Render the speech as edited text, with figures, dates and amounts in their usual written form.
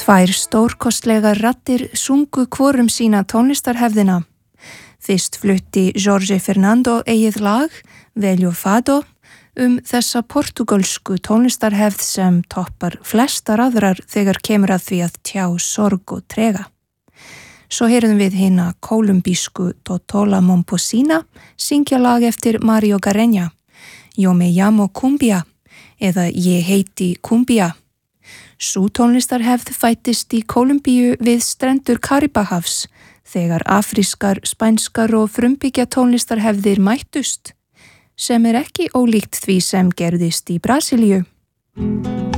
Tvær stórkostlegar raddir sungu hvorum sína tónlistarhefðina. Fyrst flutti Jorge Fernando eigið lag, Velho Fado, þessa portugalsku tónlistarhefð sem toppar flestar aðrar þegar kemur að því að tjá sorg og trega. Svo heyrðum við hina kólumbísku Totola Momposina syngja lag eftir Mario Garreña, Yo me llamo Cumbia, eða Ég heiti Cumbia. Sú tónlistarhefð fættist í Kólumbíu við strendur Karibahafs þegar afrískar, spænskar og frumbyggja tónlistarhefðir mættust, sem ekki ólíkt því sem gerðist í Brasilíu.